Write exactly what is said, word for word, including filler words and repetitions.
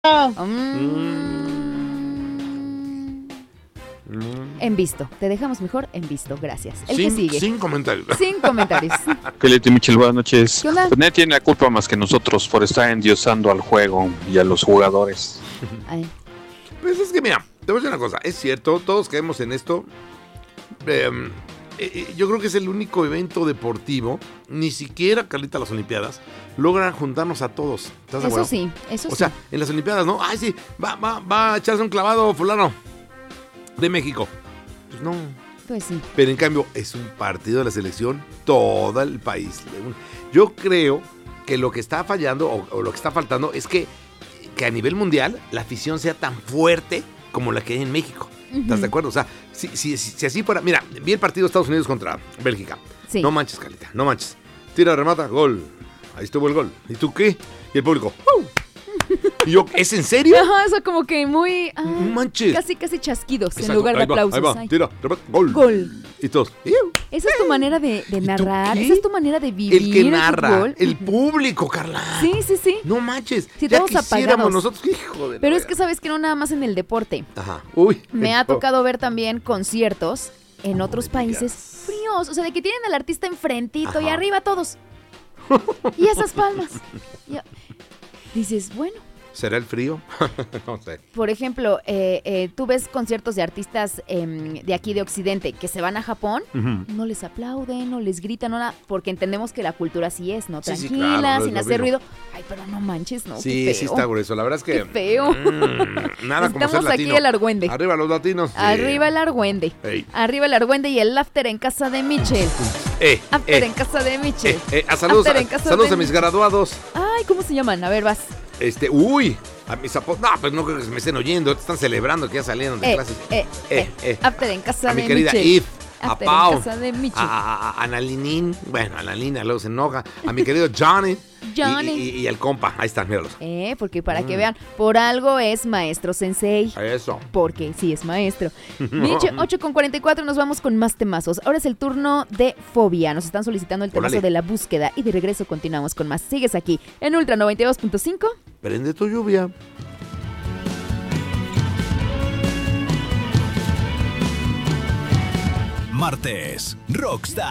Mm. Mm. En visto. Te dejamos mejor en visto. Gracias. El sin, que sigue. Sin comentarios. Sin comentarios. Kelly Michel, buenas noches. ¿Qué onda? Pues nadie tiene la culpa más que nosotros por estar endiosando al juego y a los jugadores. Ay. Pues es que mira, te voy a decir una cosa. Es cierto, todos caemos en esto. Eh, eh, yo creo que es el único evento deportivo, ni siquiera, Carlita, las Olimpiadas, logran juntarnos a todos. ¿Estás de Eso acuerdo? sí, eso O sí. sea, en las Olimpiadas, ¿no? Ay, sí, va, va, va a echarse un clavado fulano de México. Pues no. Pues sí. Pero en cambio, es un partido de la selección, todo el país. Yo creo que lo que está fallando, o, o lo que está faltando, es que, que a nivel mundial la afición sea tan fuerte como la que hay en México. ¿Estás uh-huh. de acuerdo? O sea, si, si, si, si así fuera... Mira, vi el partido de Estados Unidos contra Bélgica. Sí. No manches, Carlita, no manches. Tira, remata, gol. Ahí estuvo el gol. ¿Y tú qué? Y el público... ¡Uh! Y yo, ¿es en serio? Ajá, eso como que muy... Ah, manches. Casi, casi chasquidos. Exacto. En lugar de Ahí va, aplausos. Ahí va, Ay. tira, remata, gol. Gol. Y todos... ¡Iu! Esa es tu manera de, de narrar, qué? esa es tu manera de vivir El que narra, el fútbol. el público, Carla. Sí, sí, sí. No manches. Sí, ya todos quisiéramos apagados. nosotros, hijo de... Pero es que sabes que no nada más en el deporte. Ajá. Uy. Me ha no. tocado ver también conciertos en No otros me países digas. fríos. O sea, de que tienen al artista enfrentito Ajá. y arriba todos. Y esas palmas. Y, dices, bueno. ¿Será el frío? No sé. Por ejemplo, eh, eh, tú ves conciertos de artistas eh, de aquí de Occidente que se van a Japón, uh-huh. no les aplauden, no les gritan, no nada, porque entendemos que la cultura así es, ¿no? Sí, sí, Tranquila, claro, sin lo hacer mismo. ruido. Ay, pero no manches, ¿no? Sí, Qué sí feo. está grueso. La verdad es que... Qué feo. Mmm, nada como ser Estamos aquí latino. el argüende. Arriba los latinos. Sí. Arriba el argüende. Ey. Arriba el argüende y el after en casa de Michel. Eh, After eh, en casa de Michel. eh, eh, a saludos After a, en casa saludos de a mis Michel. graduados. Ay, ¿cómo se llaman? A ver, vas. Este, uy, a mis apodos. No, pues no creo que me estén oyendo. Están celebrando que ya salieron de Eh, clases. eh, eh, eh. After en casa A de mi querida Michel. Eve, a After Pau, en casa de Michel. a, a, a Ana Linín, bueno, a la Lina luego se enoja, a mi querido Johnny, Johnny. Y, y, y el compa, ahí están, míralos. Eh, porque para Mm. que vean, por algo es maestro sensei. Eso. Porque sí es maestro. Miche, ocho con cuarenta y cuatro, nos vamos con más temazos. Ahora es el turno de Fobia. Nos están solicitando el temazo Órale. de la búsqueda. Y de regreso continuamos con más. Sigues aquí en Ultra noventa y dos punto cinco. Prende tu lluvia. Martes, Rockstar.